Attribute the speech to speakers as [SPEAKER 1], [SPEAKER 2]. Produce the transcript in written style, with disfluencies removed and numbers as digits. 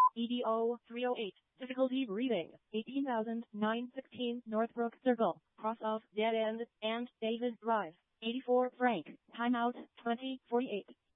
[SPEAKER 1] EDO 308. Difficulty reading. 18,916 Northbrook Circle. Cross off dead end and David Drive. 84 Frank. Timeout 2048.